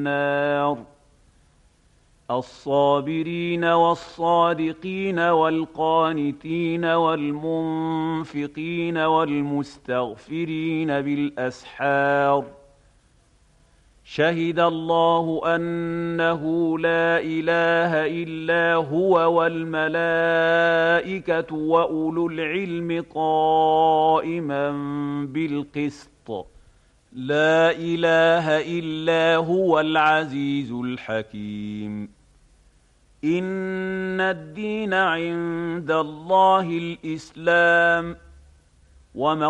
النار الصابرين والصادقين والقانتين والمنفقين والمستغفرين بالأسحار شهد الله أنه لا إله إلا هو والملائكة وأولو العلم قائما بالقسط لا إله إلا هو العزيز الحكيم إن الدين عند الله الإسلام وما